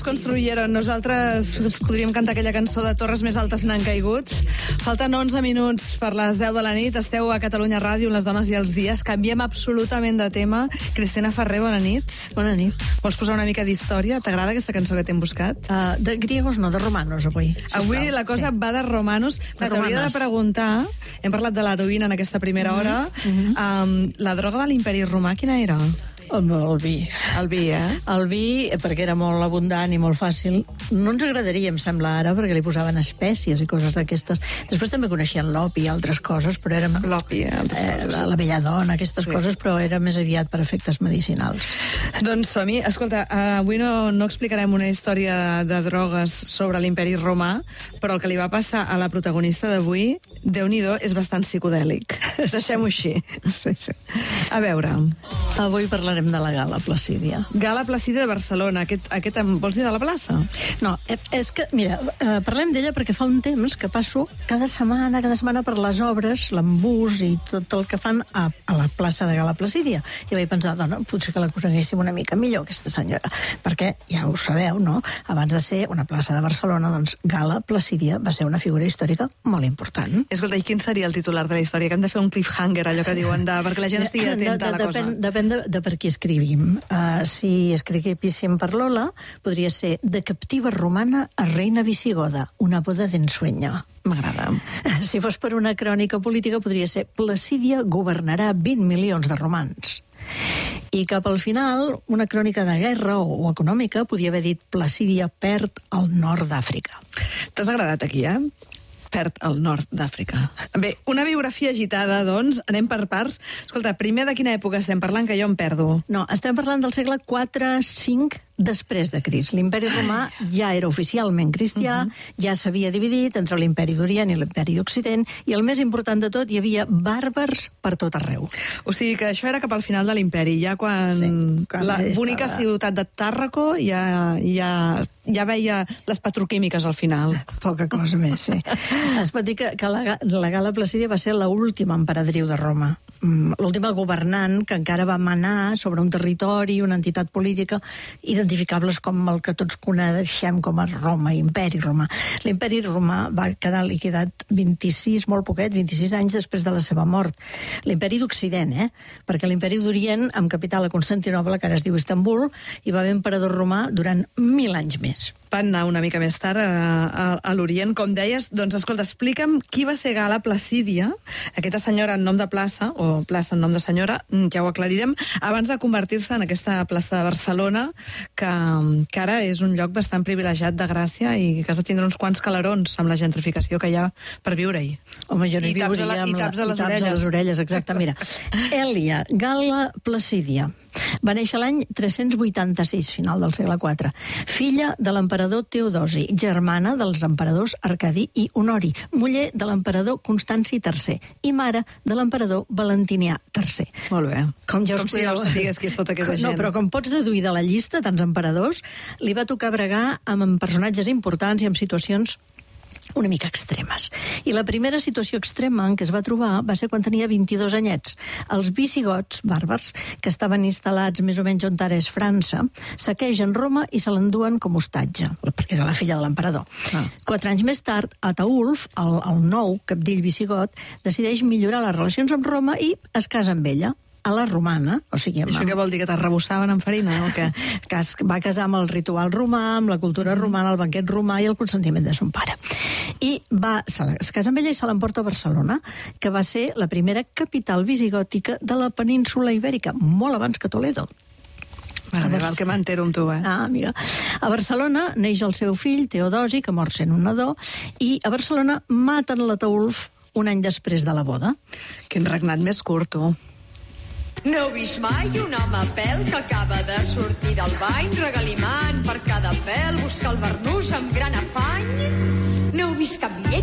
Construyeron. Nosaltres podríem cantar aquella cançó de Torres més altes n'han caigut. Falten 11 minuts per les 10 de la nit. Esteu a Catalunya Ràdio, Les dones i els dies. Canviem absolutament de tema. Cristina Ferrer, bona nit. Bona nit. Vols posar una mica d'història? T'agrada aquesta cançó que t'hem buscat? De griegos no, de romanos, avui. Avui la cosa va de romanos. T'hauria de preguntar, hem parlat de l'heroïna en aquesta primera hora, la droga de l'imperi romà, quina era? El vi. El vi, El vi, perquè era molt abundant i molt fàcil. No ens agradaria, em sembla, ara, perquè li posaven espècies i coses d'aquestes. Després també coneixien l'opi i altres coses, però era... L'opi, la belladona, aquestes coses, però era més aviat per efectes medicinals. Doncs som-hi. Escolta, avui no explicarem una història de drogues sobre l'imperi romà, però el que li va passar a la protagonista d'avui, Déu-n'hi-do, és bastant psicodèlic. Deixem-ho així. Sí. A veure... Avui parlarem de la Gala Placídia. Gala Placídia de Barcelona. Aquest em vols dir de la plaça? No, és que, mira, parlem d'ella perquè fa un temps que passo cada setmana per les obres, l'embús i tot el que fan a la plaça de Gala Placídia. I vaig pensar, doncs, potser que la coneguéssim una mica millor, aquesta senyora. Perquè, ja ho sabeu, no? Abans de ser una plaça de Barcelona, doncs Gala Placídia va ser una figura històrica molt important. Escolta, i quin seria el titular de la història? Que hem de fer un cliffhanger, allò que diuen, perquè la gent estigui atenta a la cosa. Depèn de per qui escrivim. Si escriguéssim per Lola, podria ser de captiva romana a reina visigoda, una boda d'ensueño. M'agrada. Si fos per una crònica política, podria ser Placídia governarà 20 milions de romans. I cap al final, una crònica de guerra o econòmica podia haver dit Placídia perd el nord d'Àfrica. T'has agradat aquí, perd el nord d'Àfrica. Bé, una biografia agitada, doncs, anem per parts. Escolta, primer de quina època estem parlant, que jo em perdo? No, estem parlant del segle 4-5 després de Crist. L'imperi romà ja era oficialment cristià, ja s'havia dividit entre l'imperi d'Orient i l'imperi d'Occident, i el més important de tot, hi havia bàrbars per tot arreu. O sigui que això era cap al final de l'imperi, ja quan la bonica ciutat de Tàrraco ja veia les petroquímiques al final. Poca cosa més, sí. Es pot dir que la Gala Placídia va ser l'última emperadriu de Roma. L'última governant que encara va manar sobre un territori, una entitat política identificables com el que tots coneixem com a Roma, Imperi Romà. L'Imperi Romà va quedar liquidat 26 anys després de la seva mort. L'Imperi d'Occident, perquè l'Imperi d'Orient, amb capital a Constantinoble, que ara es diu Istanbul, hi va haver emperador romà durant 1000 anys més. Van anar una mica més tard a l'Orient, com deies. Doncs, escolta, explica'm qui va ser Gala Placídia, aquesta senyora en nom de plaça, o plaça en nom de senyora, ja ho aclarirem, abans de convertir-se en aquesta plaça de Barcelona, que ara és un lloc bastant privilegiat de Gràcia i que has de tindre uns quants calarons amb la gentrificació que hi ha per viure-hi. Home, jo no hi viuria I taps a les orelles. I taps a les orelles, exacte. Mira, Èlia Gala Placídia va néixer l'any 386, final del segle IV. Filla de l'emperador Teodosi, germana dels emperadors Arcadi i Honori, muller de l'emperador Constanci III i mare de l'emperador Valentinià III. Molt bé. Com si ja ho sapigués qui és tota aquesta gent. No, però com pots deduir de la llista, tants emperadors, li va tocar bregar amb personatges importants i amb situacions una mica extremes. I la primera situació extrema en què es va trobar va ser quan tenia 22 anyets. Els visigots, bàrbars, que estaven instal·lats més o menys on ara és França, saquegen Roma i se l'enduen com hostatge, perquè era la filla de l'emperador. 4 anys més tard, Ataulf, el nou capdill visigot, decideix millorar les relacions amb Roma i es casa amb ella, a la romana, o sigui... Això què vol dir, que t'arrebossaven amb farina, o què? Que es va casar amb el ritual romà, amb la cultura romana, el banquet romà i el consentiment de son pare. I es casa amb ella i se l'emporta a Barcelona, que va ser la primera capital visigòtica de la península Ibèrica, molt abans que Toledo. El que m'entero amb tu, mira. A Barcelona neix el seu fill, Teodosi, que mor sent un nadó, i a Barcelona maten l'Ataulf un any després de la boda. Quin regnat més curt, tu. No heu vist mai un home a pèl que acaba de sortir del bany, regalimant per cada pèl, buscar el barnús amb gran afany? No heu vist cap lleig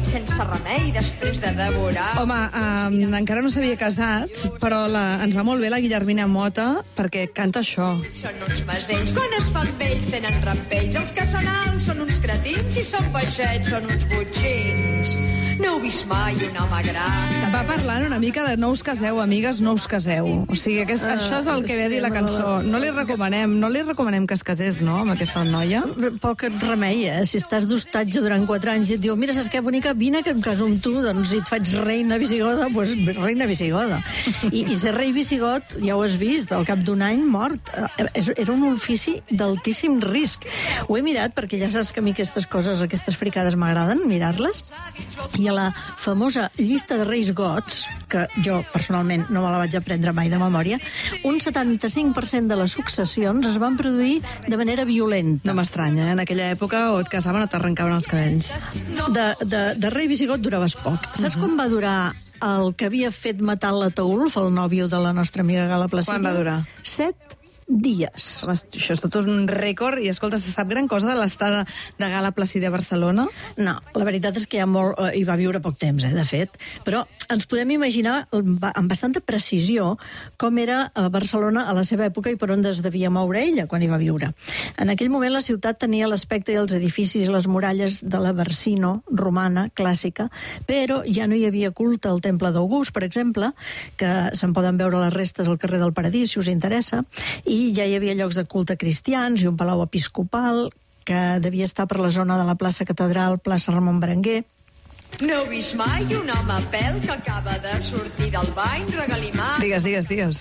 sense remei després de devorar... Home, encara no s'havia casat, però ens va molt bé la Guillermina Mota, perquè canta això. Són uns masells, quan es fan vells tenen rampells. Els que són alts són uns cretins i són baixets són uns botxins. No heu vist mai un home gras... Va parlant una mica de no us caseu, amigues, no us caseu. O sigui, això és el que ve a dir la cançó. No li recomanem que es casés, no?, amb aquesta noia. Poc et remei, Si estàs d'hostatge durant 4 anys i et diu, mira, saps què, bonica, vine que em caso amb tu, doncs si et faig reina visigoda, doncs reina visigoda. I ser rei visigot, ja ho has vist, al cap d'un any mort. Era un ofici d'altíssim risc. Ho he mirat perquè ja saps que a mi aquestes coses, aquestes fricades m'agraden, mirar-les. I a la famosa llista de reis gots, que jo personalment no me la vaig aprendre mai de memòria, un 75% de les successions es van produir de manera violenta. No m'estranya, en aquella època o et casaven o t'arrencaven els cabells. De rei visigot duraves poc. Saps quan va durar el que havia fet matar l'Ataulf, el nòvio de la nostra amiga Gala Placídia? Quan va durar? 7 dies. Home, això és tot un rècord. I, escolta, se sap gran cosa de l'estada de Gala Placídia a Barcelona? No, la veritat és que hi va viure poc temps, de fet. Però ens podem imaginar amb bastanta precisió com era a Barcelona a la seva època i per on es devia moure ella quan hi va viure. En aquell moment la ciutat tenia l'aspecte i els edificis i les muralles de la Barsino romana, clàssica, però ja no hi havia culte al Temple d'August, per exemple, que se'n poden veure les restes al carrer del Paradís, si us interessa, i ja hi havia llocs de culte cristians i un palau episcopal que devia estar per la zona de la plaça Catedral, plaça Ramon Berenguer. No heu vist mai un home a pèl que acaba de sortir del bany regalimat? Digues.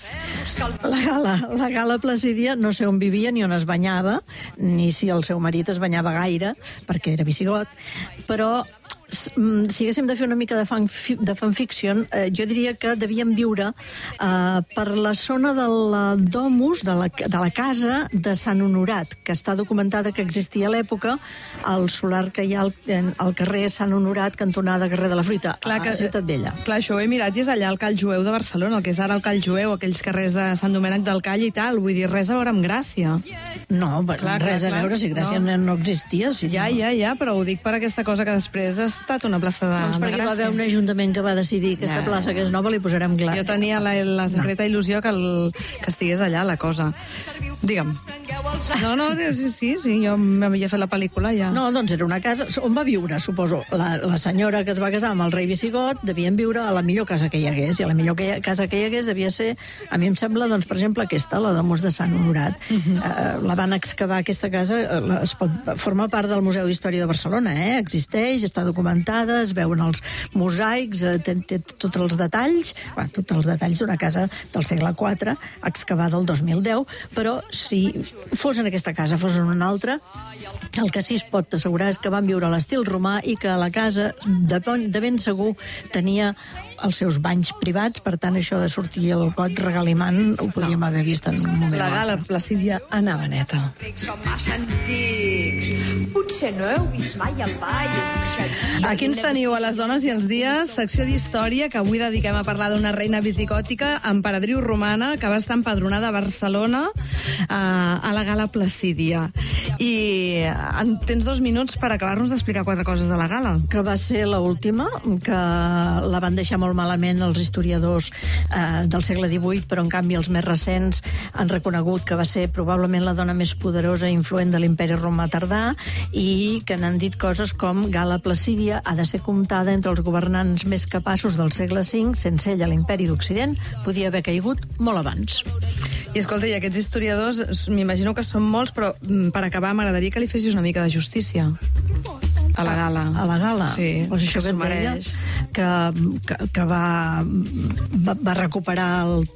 La Gala Placídia no sé on vivia ni on es banyava, ni si el seu marit es banyava gaire, perquè era visigot, però si haguéssim de fer una mica de fanfiction, jo diria que devíem viure per la zona de la domus, de la casa de Sant Honorat, que està documentada que existia a l'època, al solar que hi ha al carrer Sant Honorat, cantonada carrer de la Fruita, a Ciutat Vella. Clar, això ho he mirat i és allà al Call Jueu de Barcelona, el que és ara el Call Jueu, aquells carrers de Sant Domènec del Call i tal, vull dir, res a veure amb Gràcia. No, res a veure, si Gràcia no existia. Ja, però ho dic per aquesta cosa que després ha estat una plaça de Gràcia. Doncs perquè va haver un ajuntament que va decidir aquesta plaça que és nova li posarem Gràcia. Jo tenia la secreta il·lusió que estigués allà la cosa. Digue'm. No, sí, jo m'havia fet la pel·lícula ja. No, doncs era una casa on va viure, suposo. La senyora que es va casar amb el rei visigot devien viure a la millor casa que hi hagués, i a la millor casa que hi hagués devia ser, a mi em sembla, doncs, per exemple, aquesta, la domus de Sant Honorat. La van excavar, aquesta casa, forma part del Museu d'Història de Barcelona, existeix, està documentada, es veuen els mosaics, té tots els detalls d'una casa del segle IV, excavada el 2010, però si fos en aquesta casa, fos en una altra, el que sí es pot assegurar és que van viure a l'estil romà i que la casa, de ben segur, tenia els seus banys privats, per tant, això de sortir el got regalimant ho podríem haver vist en un moment. La Gala Placídia anava neta. Són massa antics. Potser no heu vist mai el ball. Aquí ens teniu a Les dones i els dies, secció d'història, que avui dediquem a parlar d'una reina visigòtica, emperadriu romana, que va estar empadronada a Barcelona a la Gala Placídia. I tens 2 minuts per acabar-nos d'explicar 4 coses de la gala. Que va ser l'última, que la van deixar molt malament els historiadors del segle XVIII, però en canvi els més recents han reconegut que va ser probablement la dona més poderosa i influent de l'imperi romà tardà, i que n'han dit coses com Gala Placídia ha de ser comptada entre els governants més capaços del segle V, sense ella l'imperi d'Occident podia haver caigut molt abans. I escolta, i aquests historiadors, m'imagino que són molts, però per acabar m'agradaria que li fessis una mica de justícia a la gala. A la gala? Sí, pues això que et deia, que va recuperar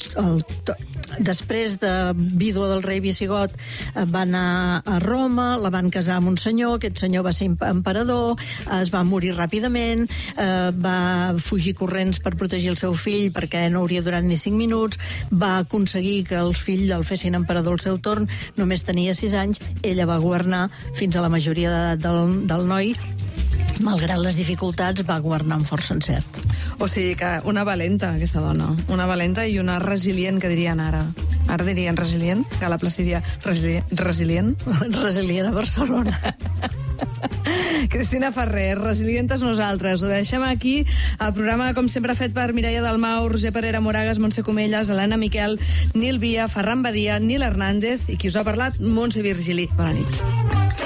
després de vídua del rei visigot, va anar a Roma, la van casar amb un senyor, aquest senyor va ser emperador, es va morir ràpidament, va fugir corrents per protegir el seu fill perquè no hauria durat ni 5 minuts, va aconseguir que els fills el fessin emperador al seu torn, només tenia 6 anys, ella va governar fins a la majoria d'edat del noi, malgrat les dificultats, va governar amb força encert. O sigui que una valenta, aquesta dona. Una valenta i una resilient, que dirien ara. Ara dirien resilient? Gala Placídia resilient? Resilient a Barcelona. Cristina Ferrer, resilientes nosaltres. Ho deixem aquí. El programa, com sempre, fet per Mireia Dalmau, Roger Parera Moragas, Montse Comelles, Helena Miquel, Nil Via, Ferran Badia, Nil Hernández i qui us ha parlat, Montse Virgili. Bona nit.